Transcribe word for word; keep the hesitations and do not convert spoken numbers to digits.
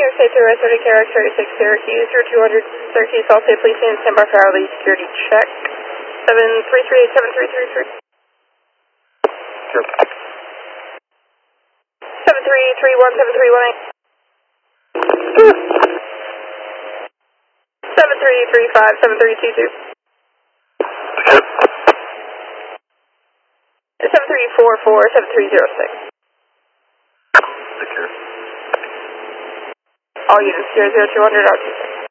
Interstate through I thirty K R X thirty-six Syracuse, through two hundred Syracuse, all state police and stand by for hourly security check. seven three three eight seven three three three. Sure. seven three three one seven three one eight. seven three three five seven three two two. seven three four four seven three zero six. Secure. All units zero zero two hundred out two six.